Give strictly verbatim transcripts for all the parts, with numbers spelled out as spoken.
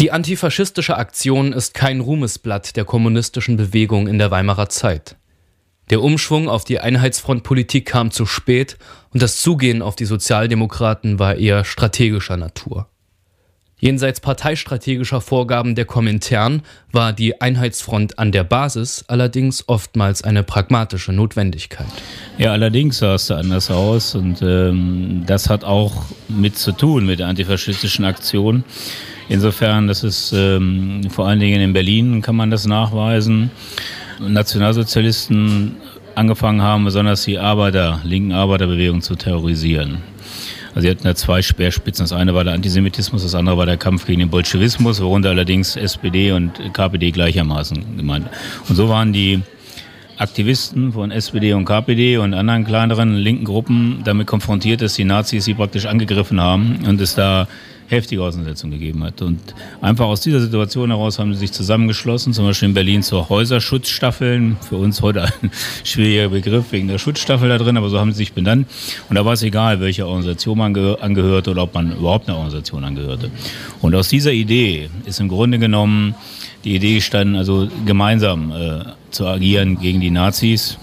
Die antifaschistische Aktion ist kein Ruhmesblatt der kommunistischen Bewegung in der Weimarer Zeit. Der Umschwung auf die Einheitsfrontpolitik kam zu spät und das Zugehen auf die Sozialdemokraten war eher strategischer Natur. Jenseits parteistrategischer Vorgaben der Komintern war die Einheitsfront an der Basis allerdings oftmals eine pragmatische Notwendigkeit. Ja, allerdings sah es da anders aus und ähm, das hat auch mit zu tun mit der antifaschistischen Aktion. Insofern, das ist ähm, vor allen Dingen in Berlin kann man das nachweisen. Nationalsozialisten angefangen haben, besonders die Arbeiter, linken Arbeiterbewegung zu terrorisieren. Also sie hatten da zwei Speerspitzen. Das eine war der Antisemitismus, das andere war der Kampf gegen den Bolschewismus, worunter allerdings S P D und K P D gleichermaßen gemeint. Und so waren die Aktivisten von S P D und K P D und anderen kleineren linken Gruppen damit konfrontiert, dass die Nazis sie praktisch angegriffen haben und es da heftige Auseinandersetzungen gegeben hat. Und einfach aus dieser Situation heraus haben sie sich zusammengeschlossen, zum Beispiel in Berlin zur Häuserschutzstaffeln. Für uns heute ein schwieriger Begriff wegen der Schutzstaffel da drin, aber so haben sie sich benannt. Und da war es egal, welche Organisation man ge- angehörte oder ob man überhaupt einer Organisation angehörte. Und aus dieser Idee ist im Grunde genommen die Idee gestanden, also gemeinsam äh, zu agieren gegen die Nazis.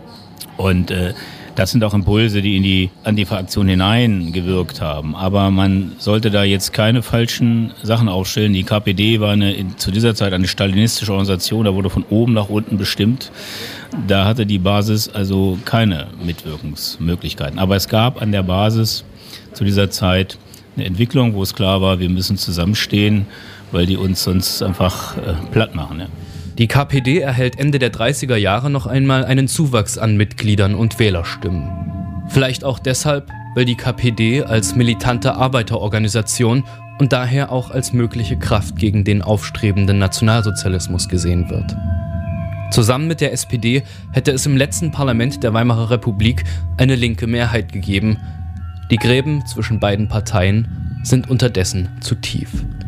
Und äh, das sind auch Impulse, die in die Antifa-Aktion hineingewirkt haben. Aber man sollte da jetzt keine falschen Sachen aufstellen. Die K P D war eine, zu dieser Zeit eine stalinistische Organisation, da wurde von oben nach unten bestimmt. Da hatte die Basis also keine Mitwirkungsmöglichkeiten. Aber es gab an der Basis zu dieser Zeit eine Entwicklung, wo es klar war, wir müssen zusammenstehen, weil die uns sonst einfach äh, platt machen. Ja. Die K P D erhält Ende der dreißiger Jahre noch einmal einen Zuwachs an Mitgliedern und Wählerstimmen. Vielleicht auch deshalb, weil die K P D als militante Arbeiterorganisation und daher auch als mögliche Kraft gegen den aufstrebenden Nationalsozialismus gesehen wird. Zusammen mit der S P D hätte es im letzten Parlament der Weimarer Republik eine linke Mehrheit gegeben. Die Gräben zwischen beiden Parteien sind unterdessen zu tief.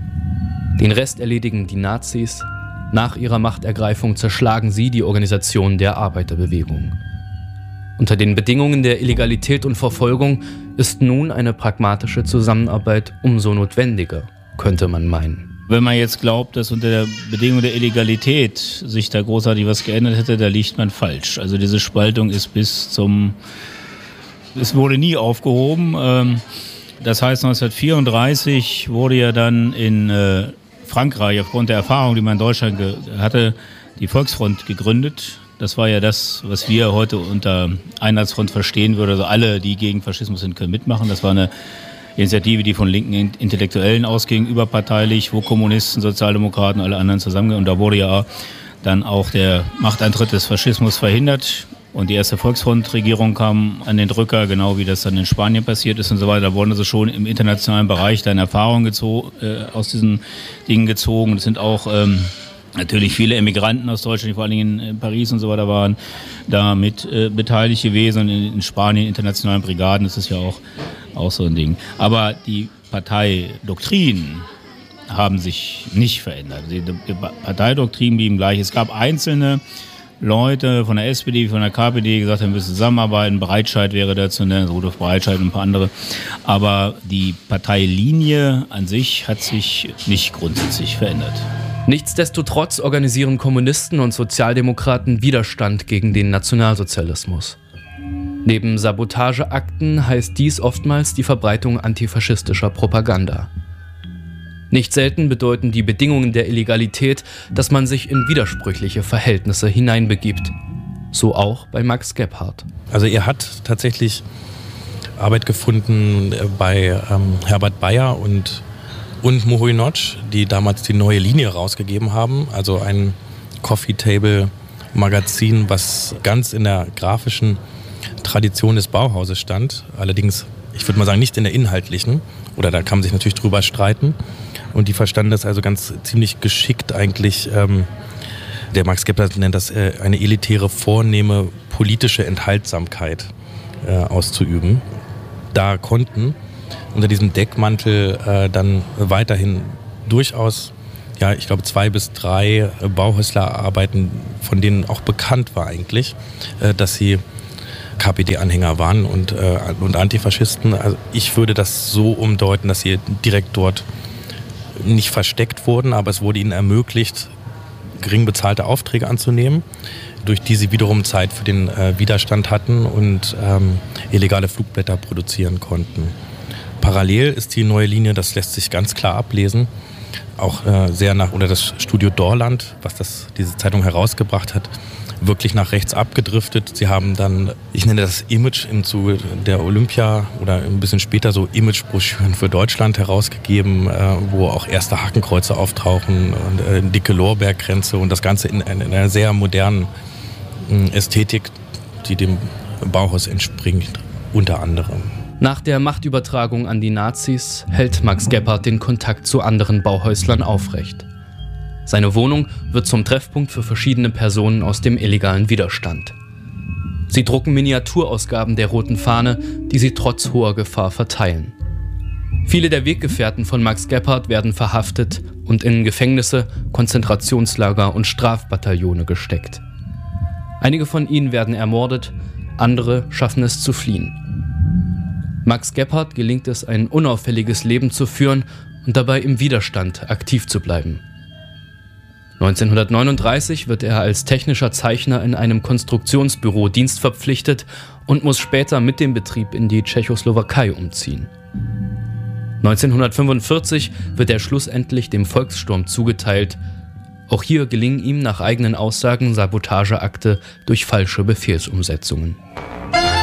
Den Rest erledigen die Nazis. Nach ihrer Machtergreifung zerschlagen sie die Organisation der Arbeiterbewegung. Unter den Bedingungen der Illegalität und Verfolgung ist nun eine pragmatische Zusammenarbeit umso notwendiger, könnte man meinen. Wenn man jetzt glaubt, dass unter der Bedingung der Illegalität sich da großartig was geändert hätte, da liegt man falsch. Also diese Spaltung ist bis zum... Es wurde nie aufgehoben. Das heißt, neunzehnhundertvierunddreißig wurde ja dann in Frankreich aufgrund der Erfahrung, die man in Deutschland ge- hatte, die Volksfront gegründet. Das war ja das, was wir heute unter Einheitsfront verstehen würden. Also alle, die gegen Faschismus sind, können mitmachen. Das war eine Initiative, die von linken Intellektuellen ausging, überparteilich, wo Kommunisten, Sozialdemokraten, alle anderen zusammengehen. Und da wurde ja dann auch der Machteintritt des Faschismus verhindert. Und die erste Volksfrontregierung kam an den Drücker, genau wie das dann in Spanien passiert ist und so weiter. Da wurden also schon im internationalen Bereich dann Erfahrungen gezo- äh, aus diesen Dingen gezogen. Es sind auch ähm, natürlich viele Emigranten aus Deutschland, die vor allen Dingen in Paris und so weiter waren, da mit äh, beteiligt gewesen. Und in, in Spanien, internationalen Brigaden, das ist ja auch, auch so ein Ding. Aber die Parteidoktrinen haben sich nicht verändert. Die, die Parteidoktrinen blieben gleich. Es gab einzelne Leute von der S P D, von der K P D, die gesagt haben, wir müssen zusammenarbeiten, Breitscheid wäre da zu nennen, Rudolf Breitscheid und ein paar andere. Aber die Parteilinie an sich hat sich nicht grundsätzlich verändert. Nichtsdestotrotz organisieren Kommunisten und Sozialdemokraten Widerstand gegen den Nationalsozialismus. Neben Sabotageakten heißt dies oftmals die Verbreitung antifaschistischer Propaganda. Nicht selten bedeuten die Bedingungen der Illegalität, dass man sich in widersprüchliche Verhältnisse hineinbegibt. So auch bei Max Gebhardt. Also er hat tatsächlich Arbeit gefunden bei ähm, Herbert Bayer und, und Muhui Notch, die damals die neue Linie rausgegeben haben. Also ein Coffee Table Magazin, was ganz in der grafischen Tradition des Bauhauses stand. Allerdings, ich würde mal sagen, nicht in der inhaltlichen. Oder da kann man sich natürlich drüber streiten. Und die verstanden das also ganz ziemlich geschickt eigentlich. Ähm, der Max Gebhardt nennt das äh, eine elitäre, vornehme politische Enthaltsamkeit äh, auszuüben. Da konnten unter diesem Deckmantel äh, dann weiterhin durchaus, ja, ich glaube zwei bis drei äh, Bauhäuslerarbeiten, von denen auch bekannt war eigentlich, äh, dass sie K P D-Anhänger waren und, äh, und Antifaschisten. Also ich würde das so umdeuten, dass sie direkt dort nicht versteckt wurden, aber es wurde ihnen ermöglicht, gering bezahlte Aufträge anzunehmen, durch die sie wiederum Zeit für den äh, Widerstand hatten und ähm, illegale Flugblätter produzieren konnten. Parallel ist die neue Linie, das lässt sich ganz klar ablesen, auch äh, sehr nach, oder das Studio Dorland, was das, diese Zeitung herausgebracht hat, wirklich nach rechts abgedriftet. Sie haben dann, ich nenne das Image im Zuge der Olympia oder ein bisschen später so Imagebroschüren für Deutschland herausgegeben, äh, wo auch erste Hakenkreuze auftauchen und äh, dicke Lorbeerkränze und das Ganze in, in einer sehr modernen äh, Ästhetik, die dem Bauhaus entspringt, unter anderem. Nach der Machtübertragung an die Nazis hält Max Gebhardt den Kontakt zu anderen Bauhäuslern aufrecht. Seine Wohnung wird zum Treffpunkt für verschiedene Personen aus dem illegalen Widerstand. Sie drucken Miniaturausgaben der Roten Fahne, die sie trotz hoher Gefahr verteilen. Viele der Weggefährten von Max Gebhardt werden verhaftet und in Gefängnisse, Konzentrationslager und Strafbataillone gesteckt. Einige von ihnen werden ermordet, andere schaffen es zu fliehen. Max Gebhardt gelingt es, ein unauffälliges Leben zu führen und dabei im Widerstand aktiv zu bleiben. neunzehnhundertneununddreißig wird er als technischer Zeichner in einem Konstruktionsbüro dienstverpflichtet und muss später mit dem Betrieb in die Tschechoslowakei umziehen. neunzehnhundertfünfundvierzig wird er schlussendlich dem Volkssturm zugeteilt. Auch hier gelingen ihm nach eigenen Aussagen Sabotageakte durch falsche Befehlsumsetzungen.